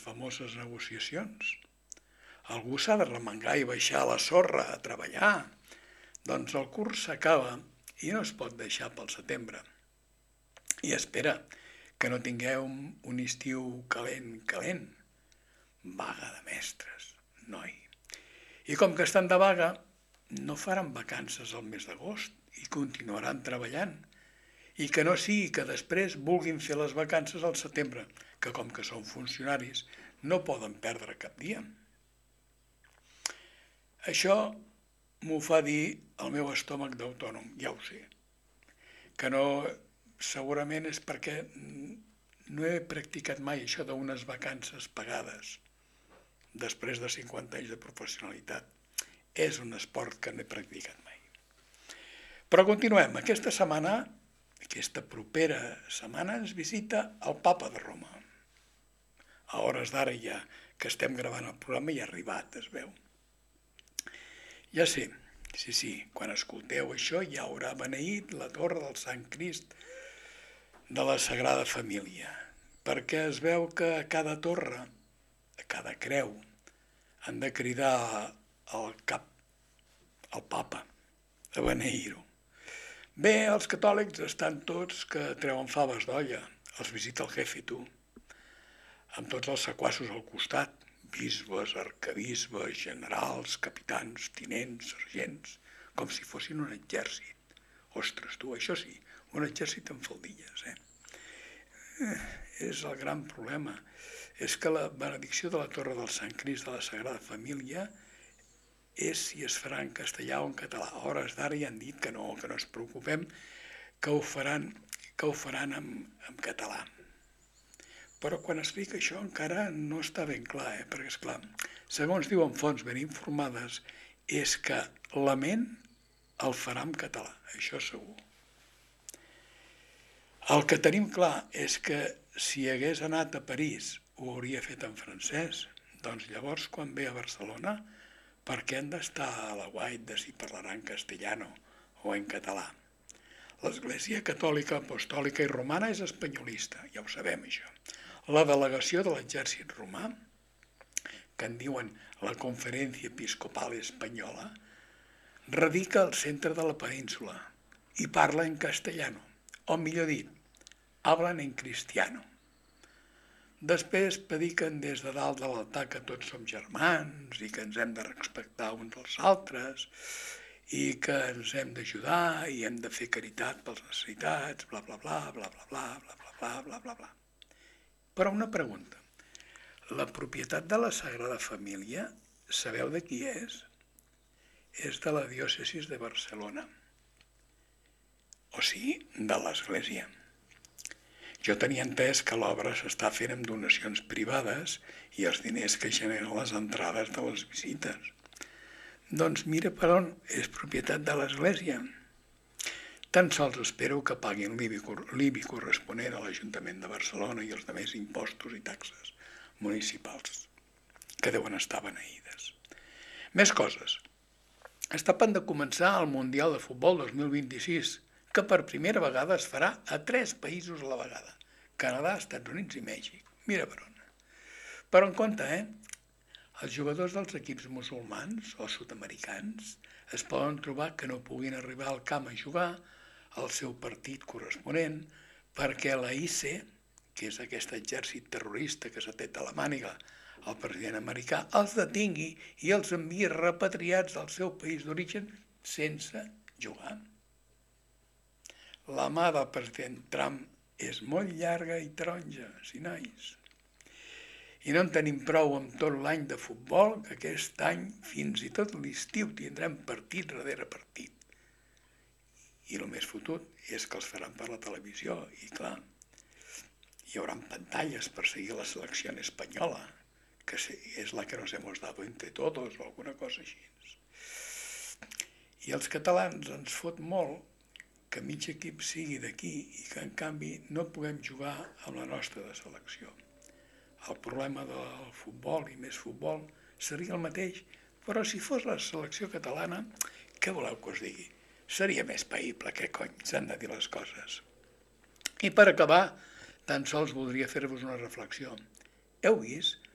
famoses negociacions. Algú s'ha de remengar i baixar a la sorra a treballar. Doncs el curs s'acaba i no es pot deixar pel setembre. I espera, que no tingueu un estiu calent. Vaga de mestres, noi. I com que estan de vaga, no faran vacances al mes d'agost i continuaran treballant. I que no sigui que després vulguin fer les vacances al setembre, que com que són funcionaris no poden perdre cap dia. Això m'ho fa dir el meu estómac d'autònom, ja ho sé. Que no, segurament és perquè no he practicat mai això d'unes vacances pagades després de 50 anys de professionalitat. És un esport que no he practicat mai. Però continuem. Aquesta propera setmana ens visita el Papa de Roma. A hores d'ara ja que estem gravant el programa ja ha arribat, es veu. Ja sé, sí, quan escolteu això ja haurà beneït la torre del Sant Crist de la Sagrada Família, perquè es veu que a cada torre, a cada creu, han de cridar al cap, al papa, a beneir-ho. Bé, els catòlics estan tots que treuen faves d'olla, els visita el jefe, tu, amb tots els sequassos al costat, bisbes, arquebisbes, generals, capitans, tinents, sergents, com si fossin un exèrcit. Ostres, tu, això sí, un exèrcit en faldilles, És el gran problema. És que la benedicció de la Torre del Sant Crist de la Sagrada Família és si es farà en castellà o en català. A hores d'ara ja han dit que no ens preocupem, que ho faran en català. Però quan explica això encara no està ben clar, perquè, esclar, segons diuen fonts ben informades, és que la ment el farà en català, això segur. El que tenim clar és que si hagués anat a París ho hauria fet en francès, doncs llavors quan ve a Barcelona, per què han d'estar a la guait de si parlaran castellano o en català? L'Església Catòlica, Apostòlica i Romana és espanyolista, ja ho sabem això. La delegació de l'exèrcit romà, que en diuen la Conferència Episcopal Espanyola, radica al centre de la península i parla en castellano, o millor dit, hablan en cristiano. Després prediquen des de dalt de l'altar que tots som germans i que ens hem de respectar uns als altres i que ens hem d'ajudar i hem de fer caritat pels necessitats, bla, bla, bla, bla, bla, bla, bla, bla, bla, bla, bla, bla. Però una pregunta. La propietat de la Sagrada Família, sabeu de qui és? És de la diòcesis de Barcelona. O sigui, de l'Església. Jo tenia entès que l'obra s'està fent amb donacions privades i els diners que generen les entrades de les visites. Doncs mira per on és propietat de l'Església. Tan sols espero que paguin l'IBI corresponent a l'Ajuntament de Barcelona i els demés impostos i taxes municipals, que deuen estar beneïdes. Més coses. Està a punt de començar el Mundial de Futbol 2026, que per primera vegada es farà a 3 països a la vegada. Canadà, Estats Units i Mèxic. Mira per on. Però en compte, els jugadors dels equips musulmans o sud-americans es poden trobar que no puguin arribar al camp a jugar al seu partit corresponent perquè la IC, que és aquest exèrcit terrorista que s'ha tret a la màniga el president americà, els detingui i els envia repatriats al seu país d'origen sense jugar. La mà del president Trump és molt llarga i taronja, si nois. I no en tenim prou amb tot l'any de futbol, que aquest any, fins i tot l'estiu, tindrem partit darrere partit. I el més fotut és que els faran per la televisió, i clar, hi haurà pantalles per seguir la selecció espanyola, que és la que nos hemos dado entre todos, o alguna cosa així. I els catalans ens fot molt que mig equip sigui d'aquí i que en canvi no puguem jugar amb la nostra de selecció. El problema del futbol i més futbol seria el mateix, però si fos la selecció catalana, què voleu que us digui? Seria més païble, què cony, s'han de dir les coses. I per acabar, tan sols voldria fer-vos una reflexió. Heu vist